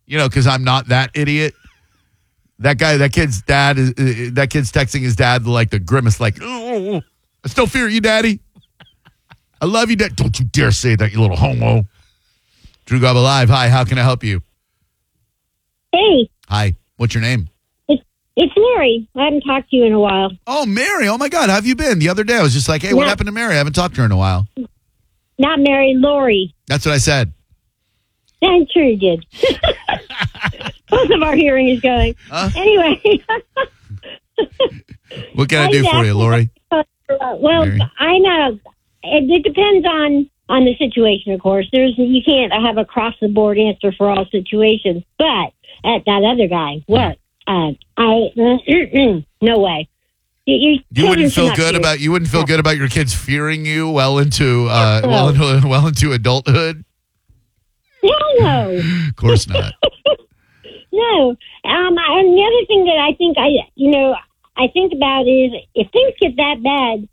because I'm not that idiot. That kid's texting his dad like the grimace, like, oh, I still fear you, Daddy. I love you, Dad. Don't you dare say that, you little homo. Drew Garabo Live. Hi, how can I help you? Hey. Hi, what's your name? It's Mary. I haven't talked to you in a while. Oh, Mary. Oh, my God. How have you been? The other day, I was just like, hey, what happened to Mary? I haven't talked to her in a while. Not Mary, Lori. That's what I said. I'm sure you did. Both of our hearing is going. Anyway. What can I do for you, Lori? Well, Mary? I know. It depends on the situation, of course. You can't have a across-the-board answer for all situations. But at that other guy, what? No way. You wouldn't feel good about your kids fearing you well into adulthood. Hell no. Of course not. No. And the other thing that I think about is if things get that bad,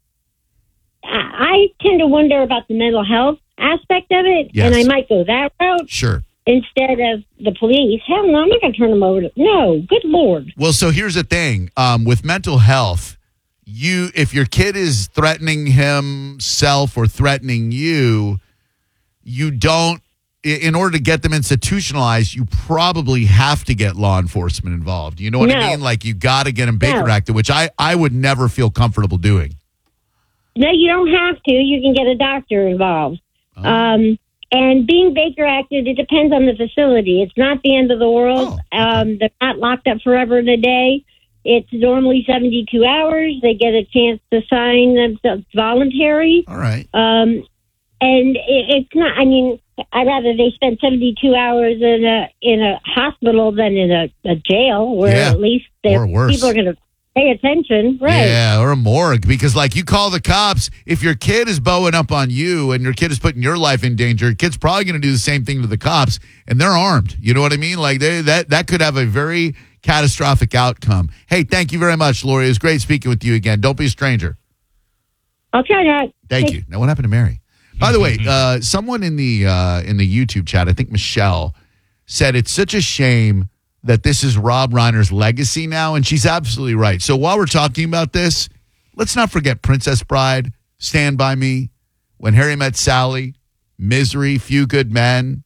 I tend to wonder about the mental health aspect of it, and I might go that route. Sure. Instead of the police. Hell no, I'm not going to turn them over to... No, good Lord. Well, so here's the thing. With mental health, if your kid is threatening himself or threatening you don't... In order to get them institutionalized, you probably have to get law enforcement involved. You know what I mean? Like, you got to get them Baker Acted, which I would never feel comfortable doing. No, you don't have to. You can get a doctor involved. Oh. And being Baker Acted, it depends on the facility. It's not the end of the world. They're not locked up forever and a day. It's normally 72 hours. They get a chance to sign themselves voluntary. All right. And it's not, I'd rather they spend 72 hours in a hospital than in a jail where at least people are going to pay attention, right? Yeah, or a morgue. Because, like, you call the cops, if your kid is bowing up on you and your kid is putting your life in danger, your kid's probably going to do the same thing to the cops, and they're armed. You know what I mean? Like, that could have a very catastrophic outcome. Hey, thank you very much, Lori. It was great speaking with you again. Don't be a stranger. I'll try that. Thank you. Now, what happened to Mary? By the way, someone in the YouTube chat, I think Michelle, said it's such a shame that this is Rob Reiner's legacy now, and she's absolutely right. So while we're talking about this, let's not forget Princess Bride, Stand By Me, When Harry Met Sally, Misery, Few Good Men.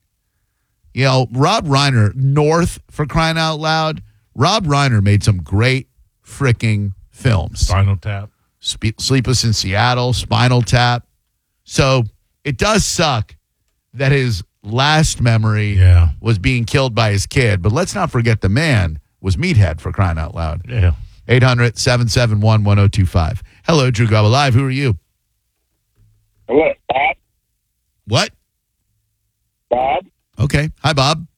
Rob Reiner, North, for crying out loud. Rob Reiner made some great freaking films. Spinal Tap. Sleepless in Seattle, Spinal Tap. So it does suck that his last memory was being killed by his kid. But let's not forget the man was Meathead, for crying out loud. Yeah. 800-771-1025. Hello, Drew Garabo Live. Who are you? Hello, Bob. What? Bob. Okay. Hi, Bob.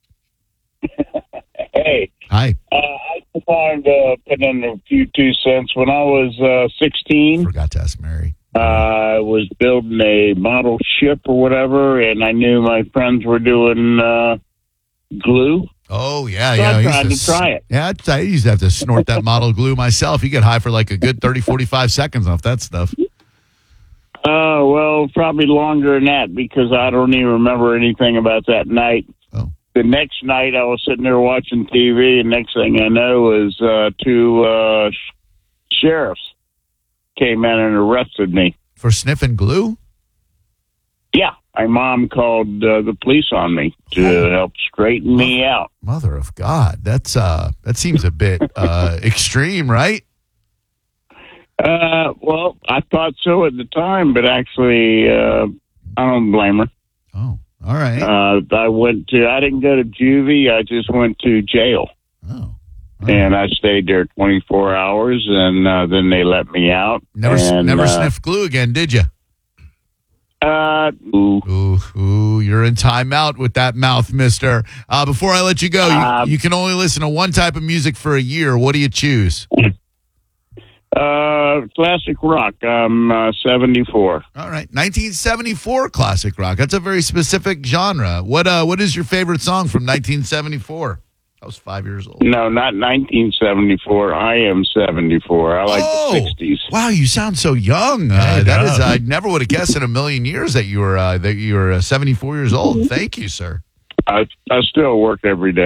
Hey. Hi. I just wanted to put in a few 2 cents. When I was 16... Forgot to ask Mary. I was building a model ship or whatever, and I knew my friends were doing glue. Oh, yeah. So I tried to try it. Yeah, I used to have to snort that model glue myself. You get high for like a good 30, 45 seconds off that stuff. Well, probably longer than that because I don't even remember anything about that night. Oh. The next night I was sitting there watching TV, and next thing I know was two sheriffs came in and arrested me. For sniffing glue? Yeah. My mom called the police on me to help straighten me out. Mother of God. That seems a bit extreme, right? Well, I thought so at the time, but actually, I don't blame her. Oh, all right. I didn't go to juvie. I just went to jail. Oh. And I stayed there 24 hours, and then they let me out. Never sniffed glue again, did you? Ooh, you're in timeout with that mouth, mister. Before I let you go, you can only listen to one type of music for a year. What do you choose? Classic rock. I'm 74. All right. 1974 classic rock. That's a very specific genre. What is your favorite song from 1974? I was 5 years old. No, not 1974. I am 74. I like the 60s. Wow, you sound so young. I never would have guessed in a million years that you were 74 years old. Thank you, sir. I still work every day.